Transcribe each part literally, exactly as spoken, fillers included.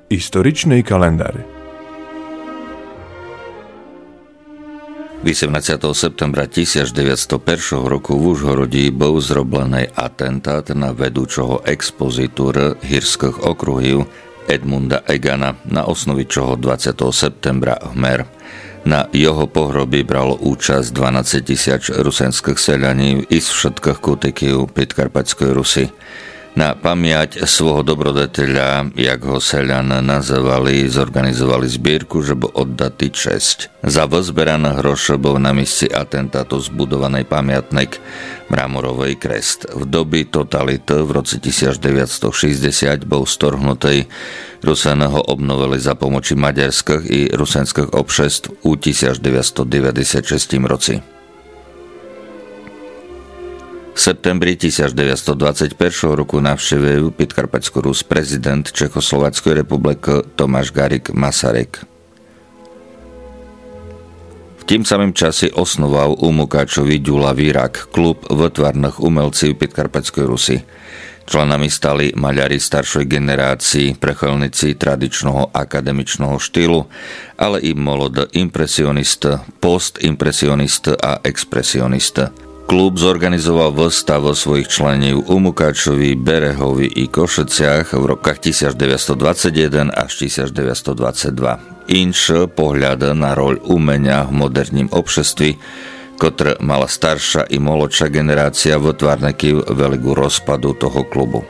Историчный календар. osemnásteho septembra devätnásťstopäť roku v Užhorodí bol zroblený atentát na vedúčoho expozitúr hírskych okruhів Edmunda Egana, na osnovi čoho dvadsiateho septembra Hmer. Na jeho pohrobí bralo účasť dvanásť tisíc rusenských seľaní iz všetkých kútikov Podkarpatskej Rusy. Na pamiať svojho dobrodeteľa, jak ho seľan nazývali, zorganizovali zbierku, že bol oddatý česť. Za vzberané hroše bol na mieste atentátu zbudovaný pamiatnik Mramorovej Krest. V doby totality v roce devätnásťstošesťdesiat bol storhnutý. Rusene ho obnovili za pomoci maďarských i rusenských obšestv u devätnásťstodeväťdesiatšesť roci. V septembri devätnásťstodvadsaťjeden roku navštívil Podkarpatskú Rus prezident Čechoslovenskej republiky Tomáš Garrigue Masaryk. V tým samým čase osnoval u Mukáčovi Ďula Vírak, klub výtvarných umelcov Podkarpatskej Rusy. Členami stali maľari staršej generácii, prechylníci tradičného akademičného štýlu, ale i molodé impresionista, postimpresionista a expresionista. Klub zorganizoval výstavu svojich členov u Mukáčovi, Berehovi i Košiciach v rokoch devätnásťstodvadsaťjeden až devätnásťstodvadsaťdva. Inš pohľad na roľ umenia v moderním obšeství, ktoré mala staršia i molodšia generácia výtvarníkov, veli ku rozpadu toho klubu.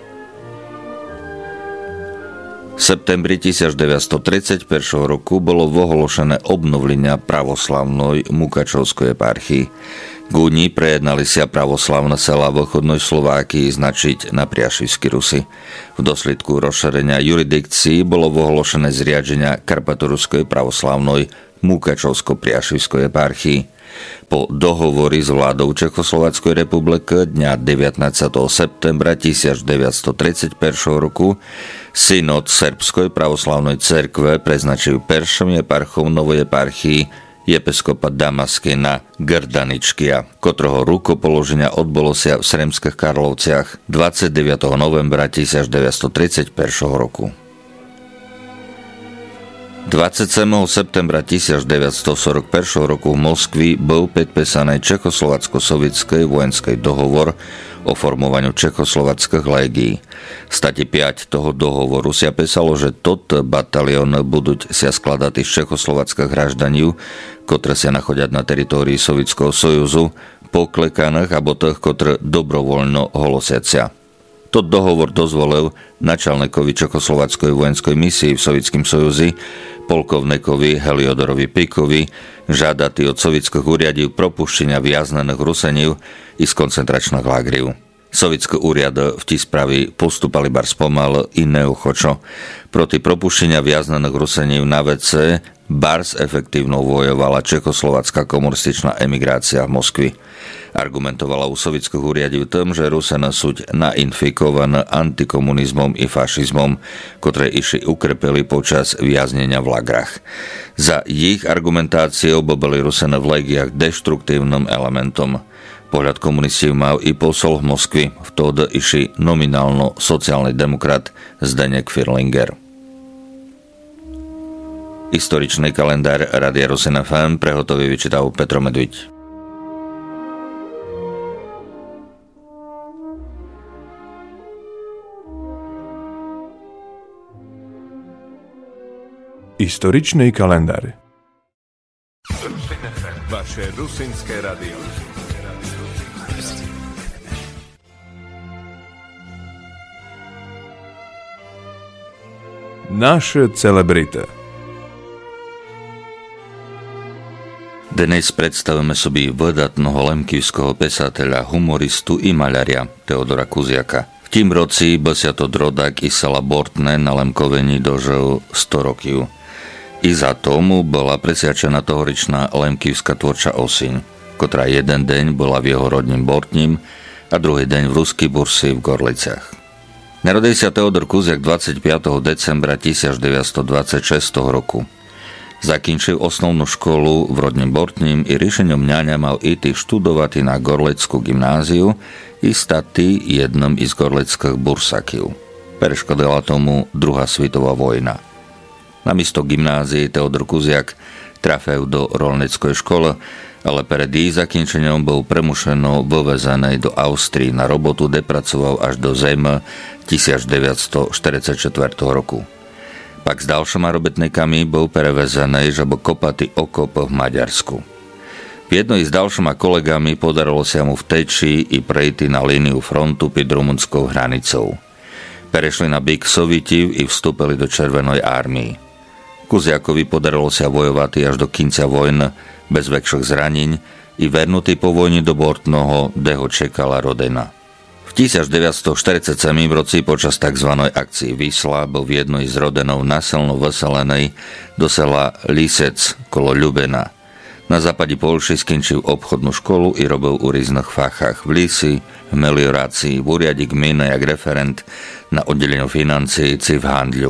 V septembri devätnásťstotridsaťjeden roku bolo ohlásené obnovlenia pravoslavnej Mukačovskej eparchii. Gúni prejednali sa pravoslavné sela v východnej Slovákii značiť na Priašivskej Rusi. V dôsledku rozšírenia jurisdikcií bolo ohlásené zriadenia Karpatoruskej pravoslavnej Mukačovsko-Priašivskej eparchii. Po dohovori s vládou Čechoslovenskej republiky dňa devätnásteho septembra devätnásťstotridsaťjeden roku synod Srbskej pravoslavnej cerkve preznačil prvým eparchom novej eparchii episkopa Damaskina Grdaničkia, ktorého rukopoloženia odbolo sa v Sremských Karlovciach dvadsiateho deviateho novembra devätnásťstotridsaťjeden roku. dvadsiateho siedmeho septembra devätnásťstoštyridsaťjeden roku v Moskvi bol podpísaný Čechoslovácko-sovietský vojenský dohovor o formovaní čechoslovackých légií. V stati päť toho dohovoru sa písalo, že toto batalión budú sa skladať z čechoslovackých hraždaní, ktoré sa nachodia na teritórii Sovietskeho sojuzu, poklekaných alebo tých, ktoré dobrovoľno holosiacia. Tot dohovor dozvolil načalníkovi Čechoslováckej vojenskej misii v Sovietskom sojuzi, polkovníkovi Heliodorovi Pikovi, žiadati od sovietských úriadov propuštenia viaznených Rusenov i z koncentračných lágriv. Sovietské úriady v tí spravi postupali bar spomal i neochočo. Proti propuštenia viaznených Rusenov na vé cé bars efektívno vojovala čechoslovacká komunistická emigrácia v Moskvi. Argumentovala u sovietských úriadov tým, že Rusene sú nainfikované antikomunizmom i fašizmom, ktoré išli ukrpeli počas viaznenia v lagrách. Za ich argumentáciou boli Rusene v legiách deštruktívnym elementom. Pohľad komunistov mal i posol v Moskvi, vtedy išli nominálno sociálny demokrat Zdeněk Firlinger. Historičný kalendár Rádia Rosin ef em prehotový vyčítal Petro Medviť. Историчный календар. Vaše rusinské radio. Naše celebrity. Dnes predstavíme sobie vydatného lemkivského pesateľa, humoristu i maľaria Teodora Kuziaka. V tým roci besiato rodák i sela Bortné na Lemkovení dožil sto rokov. I za tomu bola presiačená tohoričná lemkivská tvorča Osiň, ktorá jeden deň bola v jeho rodním Bortním a druhý deň v Ruskej Bursi v Gorliciach. Narodil sa Teodor Kuziak dvadsiateho piateho decembra devätnásťstodvadsaťšesť roku. Zakінчив основну школу в роднім Бортнім і рішенням няня мав іти штудувати на Горлицьку гімназію і стати єдним із горлицьких бурсаків. Перешкодила тому Друга світова війна. Namiesto gymnázii Teodor Kuziak trafil do rolnickej školy, ale pred jej zakінčením bol premušeno vyvezený do Austrii na robotu, kde pracoval až do zimy devätnásťstoštyridsaťštyri roku. Pak s ďalšími robotníkami bol prevezený, že bol kopatý okop v Maďarsku. V jednej s ďalšími kolegami podarilo sa mu vteči i prejти na líniu frontu pod rumunskou hranicou. Prešli na bík Sovietov i vstúpili do Červenej armii. Kuziakovi podarilo sa bojovať až do konca vojny bez väčších zranín i vernutý po vojni do Bortnoho, kde ho čekala rodina. V devätnásťstoštyridsaťsedem v roci počas tzv. Akcii Vysla bol v jednej z rodenov nasilno vyselenej do sela Lisec kolo Ľubena. Na západe Polši skončil obchodnú školu i robil u rýznych fachách v lisi, v meliorácii, v úriade gminy jak referent na oddeleniu financií či v handľu.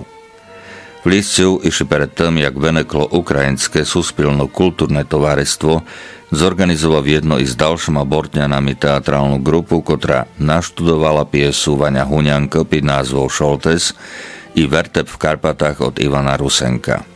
V Lisciu iši pred tým, jak veneklo ukrajinské súspilno-kultúrne tovarestvo, zorganizoval v jedno i s ďalšíma Bortňanami teatrálnu grupu, ktorá naštudovala piesu Vaňa Huňanka pod názvou Šoltes i Vertep v Karpatách od Ivana Rusenka.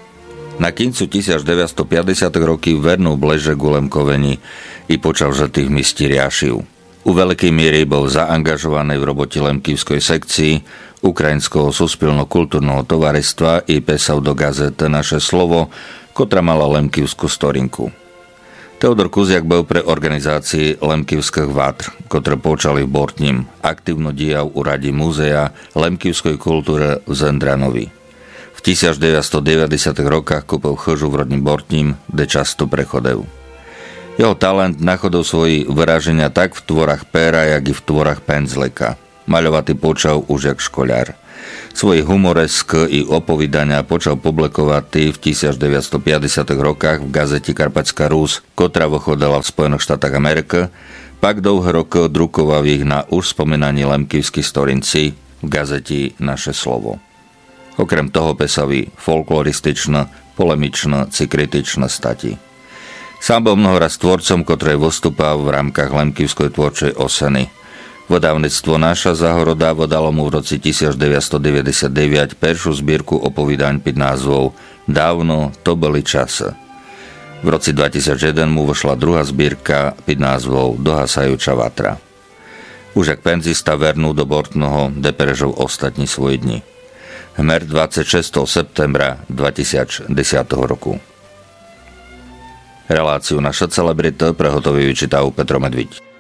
Na koncu devätnásťstopäťdesiatych roky vernú Bleže Gulemkoveni i počal žatých mistí riašiv. U veľkej miery bol zaangažovaný v robote lemkivskej sekcii Ukrajinského súspilno-kultúrneho tovarestva i písal do gazety Naše slovo, ktorá mala lemkivskú storinku. Teodor Kuziak bol pre organizácii lemkivských vátr, ktoré počali v Bortním. Aktívno dial u radi múzea lemkivskej kultúry v Zendranovi. V devätnásťstodeväťdesiatych rokoch kúpil chyžu v rodním Bortním, kde často prechodil. Jeho talent nachodil svoji vyraženia tak v tvorách péra, jak i v tvorách penzleka. Maľovatý počal už jak škoľár. Svoje humoresk i opovídania počal publikovať v devätnásťstopäťdesiatych rokoch v gazete Karpatská Rus, ktorá vychodila v Spojených štátoch Ameriky, pak dlhé roky drukoval ich na už spomínaní lemkivskí storinci v gazete Naše slovo. Okrem toho písali folklorističné, polemičné či kritičné stati. Sám bol mnohoraz tvorcom, ktorý vystúpal v rámkach lemkivskej tvorčej oseny. Vydavníctvo Naša Zahoroda vydalo mu v roci devätnásťstodeväťdesiatdeväť peršiu zbierku opovídaň pod názvou Dávno to boli časy. V roci dvetisícjeden mu vyšla druhá zbierka pod názvou Dohasajúča vatra. Už jak penzista vernú do Bortnoho, kde prežil ostatní svoje dni. Hmer dvadsiateho šiesteho septembra dvetisícdesať roku. Reláciu Naša celebrita prehotovil vyčítal Petro Medviť.